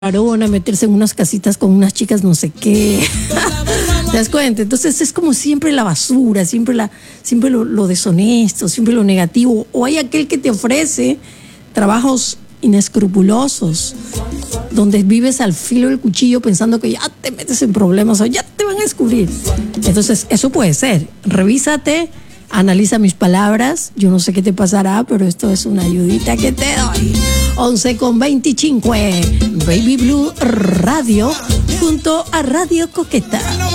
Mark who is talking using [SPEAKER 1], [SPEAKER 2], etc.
[SPEAKER 1] varón a meterse en unas casitas con unas chicas no sé qué. ¿Te das cuenta? Entonces es como siempre la basura, siempre lo deshonesto, siempre lo negativo. O hay aquel que te ofrece trabajos inescrupulosos, donde vives al filo del cuchillo pensando que ya te metes en problemas o ya te van a descubrir. Entonces eso puede ser. Revísate, analiza mis palabras. Yo no sé qué te pasará, pero esto es una ayudita que te doy. 11:25, Baby Blue Radio junto a Radio Coqueta.